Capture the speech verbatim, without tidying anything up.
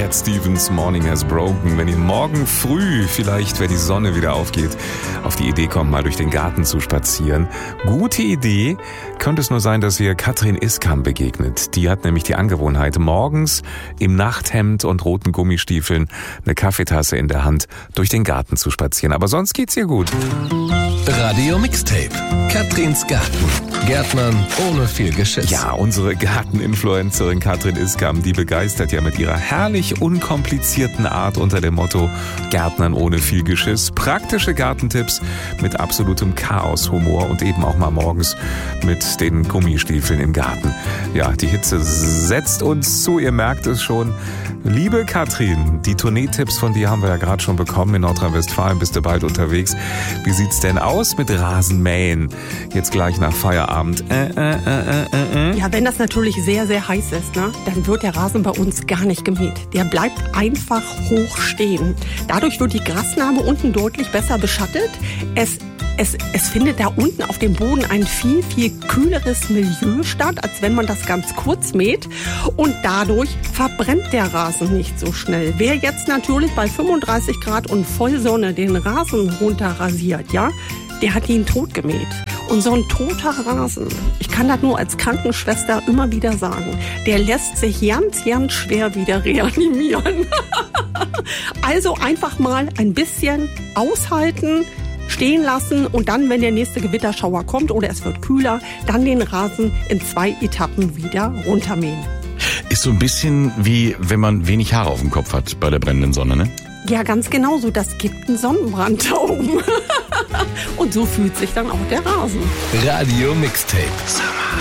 Cat Stevens, Morning Has Broken. Wenn ihr morgen früh, vielleicht wenn die Sonne wieder aufgeht, auf die Idee kommt, mal durch den Garten zu spazieren. Gute Idee, könnte es nur sein, dass ihr Katrin Iskam begegnet. Die hat nämlich die Angewohnheit, morgens im Nachthemd und roten Gummistiefeln eine Kaffeetasse in der Hand durch den Garten zu spazieren. Aber sonst geht's ihr gut. Radio Mixtape. Katrins Garten. Gärtnern ohne viel Geschiss. Ja, unsere Garteninfluencerin Katrin Iskam, die begeistert ja mit ihrer herrlich unkomplizierten Art unter dem Motto Gärtnern ohne viel Geschiss. Praktische Gartentipps mit absolutem Chaos-Humor und eben auch mal morgens mit den Gummistiefeln im Garten. Ja, die Hitze setzt uns zu, ihr merkt es schon. Liebe Katrin, die Tourneetipps von dir haben wir ja gerade schon bekommen. In Nordrhein-Westfalen bist du bald unterwegs. Wie sieht's denn aus mit Rasenmähen? Jetzt gleich nach Feierabend. Äh, äh, äh, äh, äh. Ja, wenn das natürlich sehr, sehr heiß ist, ne, dann wird der Rasen bei uns gar nicht gemäht. Der bleibt einfach hoch stehen. Dadurch wird die Grasnarbe unten deutlich besser beschattet. Es Es, es findet da unten auf dem Boden ein viel, viel kühleres Milieu statt, als wenn man das ganz kurz mäht. Und dadurch verbrennt der Rasen nicht so schnell. Wer jetzt natürlich bei fünfunddreißig Grad und Vollsonne den Rasen runterrasiert, ja, der hat ihn tot gemäht. Und so ein toter Rasen, ich kann das nur als Krankenschwester immer wieder sagen, der lässt sich ganz, ganz schwer wieder reanimieren. Also einfach mal ein bisschen aushalten, stehen lassen und dann, wenn der nächste Gewitterschauer kommt oder es wird kühler, dann den Rasen in zwei Etappen wieder runtermähen. Ist so ein bisschen wie, wenn man wenig Haare auf dem Kopf hat bei der brennenden Sonne, ne? Ja, ganz genau so. Das gibt einen Sonnenbrand da oben. Und so fühlt sich dann auch der Rasen. Radio Mixtape.